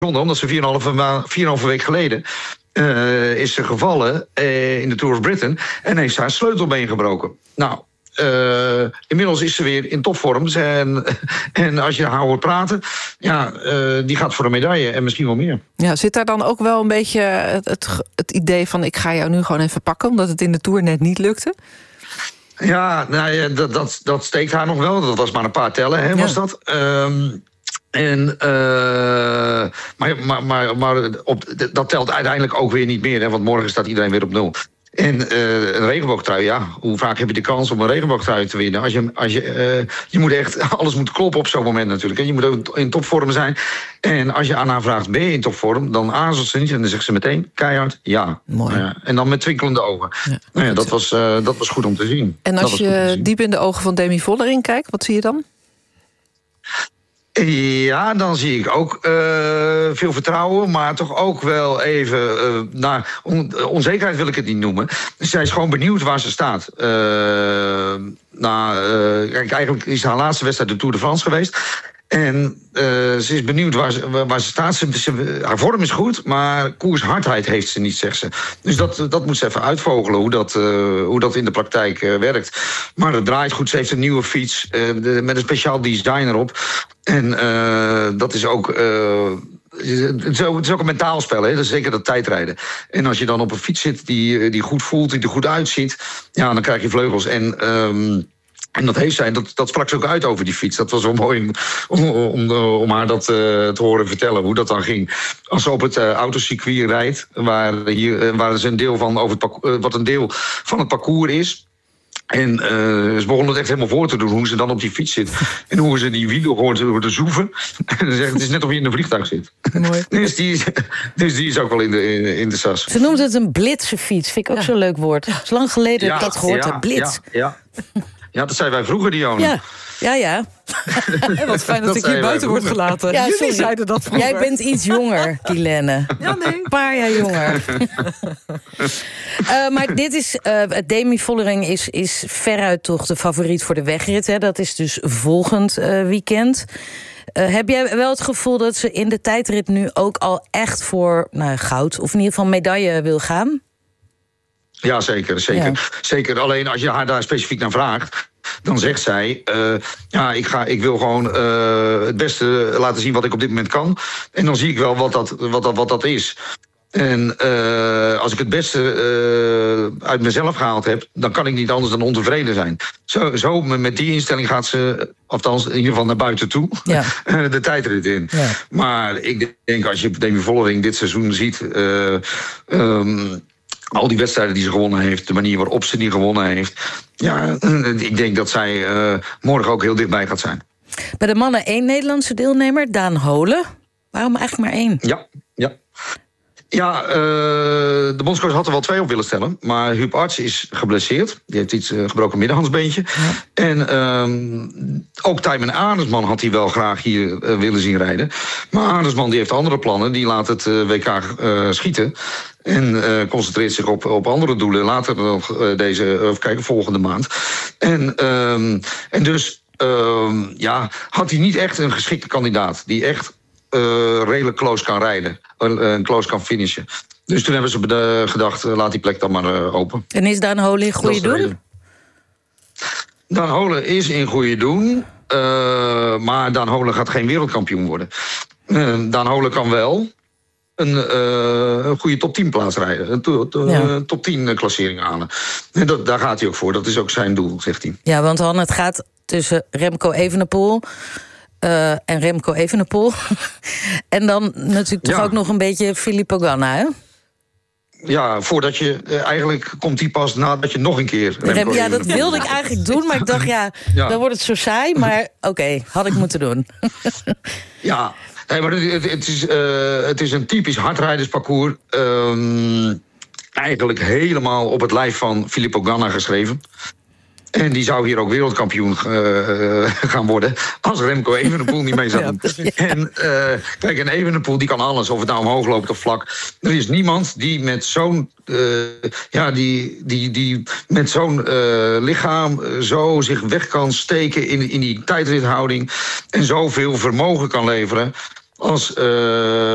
omdat ze 4,5 week geleden is ze gevallen in de Tour of Britain en heeft ze haar sleutelbeen gebroken. Nou, inmiddels is ze weer in topvorm. En als je haar hoort praten, die gaat voor een medaille en misschien wel meer. Ja, zit daar dan ook wel een beetje het idee van ik ga jou nu gewoon even pakken, omdat het in de Tour net niet lukte? Ja, dat steekt haar nog wel. Dat was maar een paar tellen, hè, was dat. Maar dat telt uiteindelijk ook weer niet meer, hè, want morgen staat iedereen weer op 0. En een regenboogtrui, hoe vaak heb je de kans om een regenboogtrui te winnen? Je moet echt, alles moet kloppen op zo'n moment natuurlijk. En je moet ook in topvorm zijn. En als je aan haar vraagt, ben je in topvorm? Dan aarzelt ze niet en dan zegt ze meteen keihard ja. Mooi. En dan met twinkelende ogen. Ja. Dat was goed om te zien. En als je diep in de ogen van Demi Vollering kijkt, wat zie je dan? Ja, dan zie ik ook veel vertrouwen, maar toch ook wel even... onzekerheid wil ik het niet noemen. Zij is gewoon benieuwd waar ze staat. Kijk, eigenlijk is haar laatste wedstrijd de Tour de France geweest. En ze is benieuwd waar ze staat. Haar vorm is goed, maar koershardheid heeft ze niet, zegt ze. Dus dat moet ze even uitvogelen, hoe dat in de praktijk werkt. Maar het draait goed. Ze heeft een nieuwe fiets met een speciaal design erop. En dat is ook... Het is ook een mentaal spel, hè? Dat is zeker dat tijdrijden. En als je dan op een fiets zit die goed voelt, die er goed uitziet... dan krijg je vleugels. En dat heeft zij, dat sprak ze ook uit over die fiets. Dat was wel mooi om haar dat te horen vertellen, hoe dat dan ging. Als ze op het autocircuit rijdt, waar ze een deel van wat een deel van het parcours is. En ze begonnen het echt helemaal voor te doen, hoe ze dan op die fiets zit. En hoe ze die wielen hoort te zoeven. En dan zegt het is net of je in een vliegtuig zit. Mooi. Dus die is ook wel in de sas. Ze noemt het een blitsenfiets, vind ik ook zo'n leuk woord. Het is lang geleden dat ik dat gehoord heb, blitz. Ja, dat zeiden wij vroeger, Dionne. Ja. Wat fijn dat ik hier buiten word gelaten. Ja, jullie zeiden dat vroeger. Jij bent iets jonger, Guilaine. Ja, nee. Een paar jaar jonger. Maar dit is... Demi Vollering is veruit toch de favoriet voor de wegrit. Hè? Dat is dus volgend weekend. Heb jij wel het gevoel dat ze in de tijdrit nu ook al echt voor goud... of in ieder geval medaille wil gaan? Ja, zeker. Ja. Zeker. Alleen als je haar daar specifiek naar vraagt... dan zegt zij, ik wil gewoon het beste laten zien wat ik op dit moment kan. En dan zie ik wel wat dat is. En als ik het beste uit mezelf gehaald heb... dan kan ik niet anders dan ontevreden zijn. Zo met die instelling gaat ze, althans in ieder geval naar buiten toe... de tijdrit in. Ja. Maar ik denk, als je Demi Vollering dit seizoen ziet... al die wedstrijden die ze gewonnen heeft, de manier waarop ze die gewonnen heeft... ik denk dat zij morgen ook heel dichtbij gaat zijn. Bij de mannen 1 Nederlandse deelnemer, Daan Holen. Waarom eigenlijk maar 1? Ja, de bondscoach had er wel 2 op willen stellen. Maar Huub Arts is geblesseerd. Die heeft iets gebroken middenhandsbeentje. Ja. En ook Tijmen Arendsman had hij wel graag hier willen zien rijden. Maar Arendsman die heeft andere plannen. Die laat het WK schieten. En concentreert zich op andere doelen. Later nog volgende maand. En dus had hij niet echt een geschikte kandidaat. Die echt redelijk close kan rijden. Close kan finishen. Dus toen hebben ze gedacht, laat die plek dan maar open. En is Daan Holen in goede doen? Daan Holen is in goede doen. Maar Daan Holen gaat geen wereldkampioen worden. Daan Holen kan wel een goede top 10 plaats rijden. Een top 10 klassering halen. En daar gaat hij ook voor. Dat is ook zijn doel, zegt hij. Ja, want Han, het gaat tussen Remco Evenepoel... en Remco Evenepoel. En dan natuurlijk toch ook nog een beetje Filippo Ganna, hè? Ja, voordat je... eigenlijk komt die pas nadat je nog een keer... Ja, dat wilde ik eigenlijk doen, maar ik dacht, dan wordt het zo saai. Maar oké, had ik moeten doen. Ja, nee, maar het is een typisch hardrijdersparcours. Eigenlijk helemaal op het lijf van Filippo Ganna geschreven. En die zou hier ook wereldkampioen gaan worden... als Remco Evenepoel niet mee zou doen. En kijk, en Evenepoel die kan alles, of het nou omhoog loopt of vlak. Er is niemand die met zo'n die met zo'n lichaam zo zich weg kan steken in die tijdrithouding... en zoveel vermogen kan leveren als